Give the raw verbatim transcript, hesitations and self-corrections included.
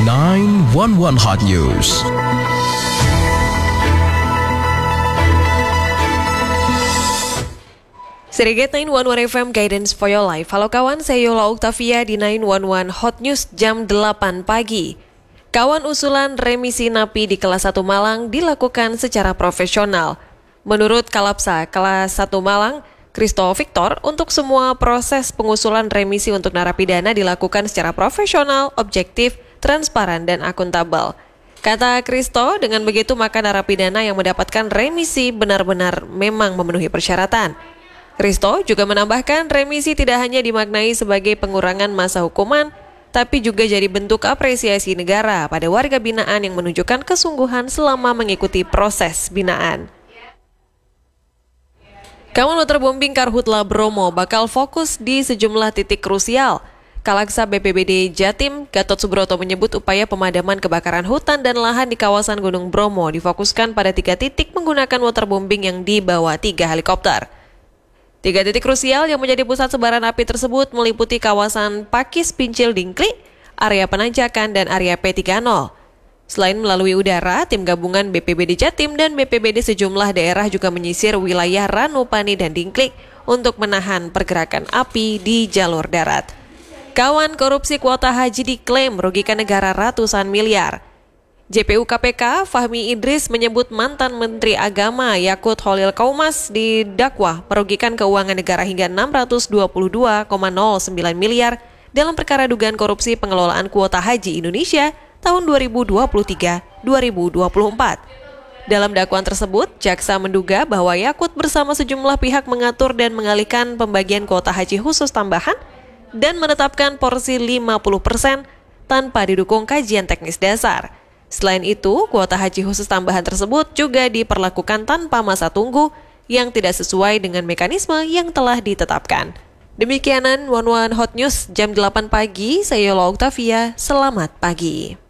sembilan satu satu Hot News. Siriget sembilan satu satu F M Guidance for Your Life. Halo kawan, saya Yola Octavia di sembilan satu satu Hot News jam delapan pagi. Kawan, usulan remisi napi di kelas satu Malang dilakukan secara profesional. Menurut Kalapsa kelas satu Malang, Kristo Victor, untuk semua proses pengusulan remisi untuk narapidana dilakukan secara profesional, objektif, transparan, dan akuntabel. Kata Kristo, dengan begitu maka narapidana yang mendapatkan remisi benar-benar memang memenuhi persyaratan. Kristo juga menambahkan remisi tidak hanya dimaknai sebagai pengurangan masa hukuman, tapi juga jadi bentuk apresiasi negara pada warga binaan yang menunjukkan kesungguhan selama mengikuti proses binaan. Kawan, waterbombing Karhutla Bromo bakal fokus di sejumlah titik krusial. Kalaksa B P B D Jatim, Gatot Subroto menyebut upaya pemadaman kebakaran hutan dan lahan di kawasan Gunung Bromo difokuskan pada tiga titik menggunakan waterbombing yang dibawa tiga helikopter. Tiga titik krusial yang menjadi pusat sebaran api tersebut meliputi kawasan Pakis Pincil Dingkli, area penanjakan, dan area P tiga nol. Selain melalui udara, tim gabungan B P B D Jatim dan B P B D sejumlah daerah juga menyisir wilayah Ranupani dan Dingklik untuk menahan pergerakan api di jalur darat. Kawan, korupsi kuota haji diklaim merugikan negara ratusan miliar. J P U K P K Fahmi Idris menyebut mantan Menteri Agama Yakut Holil Kaumas didakwa merugikan keuangan negara hingga enam ratus dua puluh dua koma nol sembilan miliar dalam perkara dugaan korupsi pengelolaan kuota haji Indonesia tahun dua ribu dua puluh tiga dua ribu dua puluh empat. Dalam dakwaan tersebut, jaksa menduga bahwa Yakut bersama sejumlah pihak mengatur dan mengalihkan pembagian kuota haji khusus tambahan dan menetapkan porsi lima puluh persen tanpa didukung kajian teknis dasar. Selain itu, kuota haji khusus tambahan tersebut juga diperlakukan tanpa masa tunggu yang tidak sesuai dengan mekanisme yang telah ditetapkan. Demikianan sembilan satu satu Hot News jam delapan pagi, saya Yola Octavia, selamat pagi.